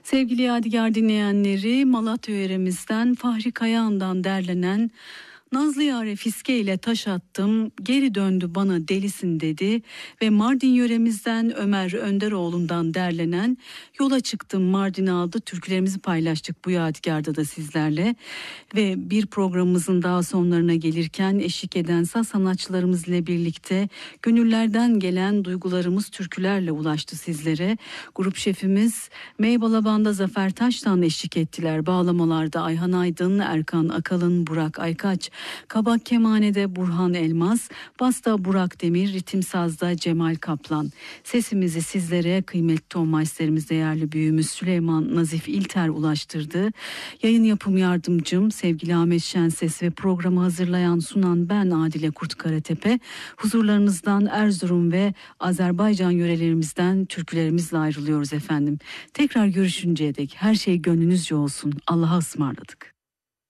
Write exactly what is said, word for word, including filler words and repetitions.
Sevgili Yadigar dinleyenleri, Malatya yöremizden Fahri Kayağan'dan derlenen Nazlı Yâre fiske ile taş attım, geri döndü bana delisin dedi ve Mardin yöremizden Ömer Önderoğlu'ndan derlenen Yola çıktım Mardin'e aldı türkülerimizi paylaştık bu yadigarda da sizlerle. Ve bir programımızın daha sonlarına gelirken eşlik eden saz sanatçılarımız ile birlikte gönüllerden gelen duygularımız türkülerle ulaştı sizlere. Grup şefimiz Meybalaban'da Zafer Taş'tan eşlik ettiler. Bağlamalarda Ayhan Aydın, Erkan Akalın, Burak Aykaç, kabak kemanede Burhan Elmas, basta Burak Demir, ritim sazda Cemal Kaplan. Sesimizi sizlere kıymetli tonmaçlarımız, değerli büyüğümüz Süleyman Nazif İlter ulaştırdı. Yayın yapım yardımcım sevgili Ahmet Şenses ve programı hazırlayan sunan ben Adile Kurtkaratepe. Huzurlarınızdan Erzurum ve Azerbaycan yörelerimizden türkülerimizle ayrılıyoruz efendim. Tekrar görüşünceye dek her şey gönlünüzce olsun. Allah'a ısmarladık.